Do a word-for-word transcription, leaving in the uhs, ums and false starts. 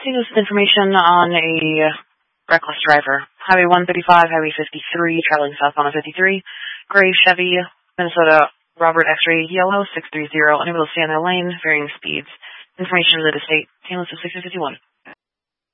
continuous information on a reckless driver. Highway one thirty-five, Highway fifty-three, traveling southbound on fifty-three. Gray Chevy, Minnesota, Robert X-ray yellow, six three zero, unable to stay on their lane, varying speeds. Information related to state, Taylor six fifty-one.